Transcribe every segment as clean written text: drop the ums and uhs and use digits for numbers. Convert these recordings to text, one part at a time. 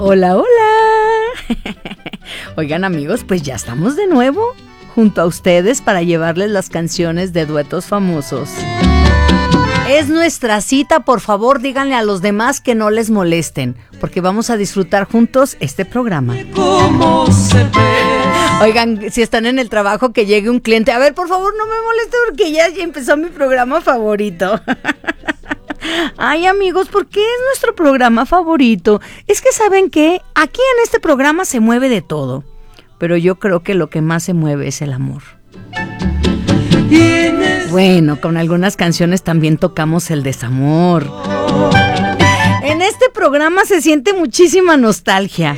Hola, hola. Oigan, amigos, pues ya estamos de nuevo junto a ustedes para llevarles las canciones de duetos famosos. Es nuestra cita, por favor, díganle a los demás que no les molesten, porque vamos a disfrutar juntos este programa. Oigan, si están en el trabajo, que llegue un cliente. A ver, por favor, no me moleste porque ya empezó mi programa favorito. Ay, amigos, ¿por qué es nuestro programa favorito? Es que ¿saben qué? Aquí en este programa se mueve de todo, pero yo creo que lo que más se mueve es el amor. Bueno, con algunas canciones también tocamos el desamor. En este programa se siente muchísima nostalgia.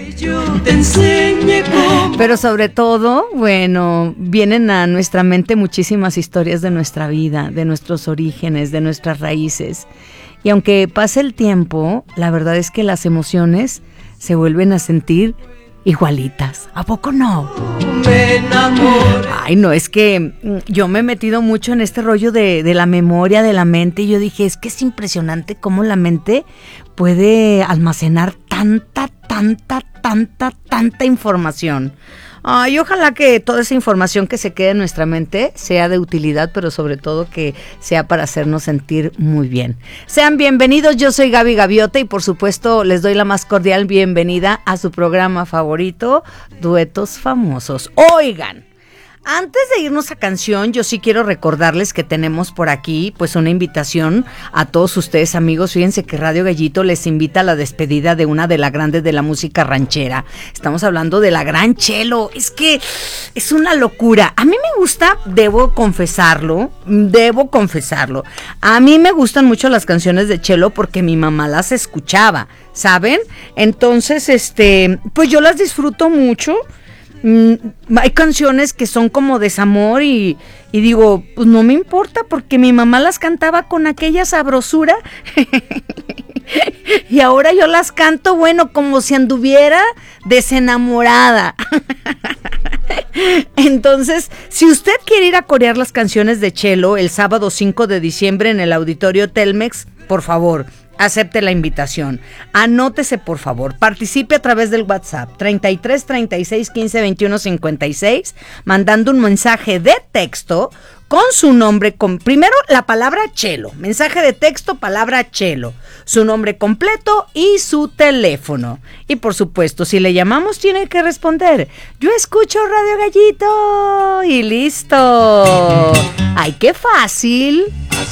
Pero sobre todo, bueno, vienen a nuestra mente muchísimas historias de nuestra vida, de nuestros orígenes, de nuestras raíces. Y aunque pase el tiempo, la verdad es que las emociones se vuelven a sentir igualitas. ¿A poco no? Ay, no, es que yo me he metido mucho en este rollo de la memoria, de la mente, y yo dije, es que es impresionante cómo la mente puede almacenar tanta información. Ay, ojalá que toda esa información que se quede en nuestra mente sea de utilidad, pero sobre todo que sea para hacernos sentir muy bien. Sean bienvenidos, yo soy Gaby Gaviota y por supuesto les doy la más cordial bienvenida a su programa favorito, Duetos Famosos. Oigan, antes de irnos a canción, yo sí quiero recordarles que tenemos por aquí pues una invitación a todos ustedes, amigos. Fíjense que Radio Gallito les invita a la despedida de una de las grandes de la música ranchera. Estamos hablando de la Gran Chelo. Es que es una locura. A mí me gusta, debo confesarlo. A mí me gustan mucho las canciones de Chelo porque mi mamá las escuchaba, ¿saben? Entonces, pues yo las disfruto mucho. Hay canciones que son como desamor y digo, pues no me importa porque mi mamá las cantaba con aquella sabrosura y ahora yo las canto, bueno, como si anduviera desenamorada. Entonces, si usted quiere ir a corear las canciones de Chelo el sábado 5 de diciembre en el Auditorio Telmex, por favor, acepte la invitación. Anótese, por favor. Participe a través del WhatsApp 33 36 15 21 56, mandando un mensaje de texto con su nombre, primero la palabra Chelo, mensaje de texto, palabra Chelo, su nombre completo y su teléfono. Y por supuesto, si le llamamos, tiene que responder: yo escucho Radio Gallito, y listo. ¡Ay, qué fácil!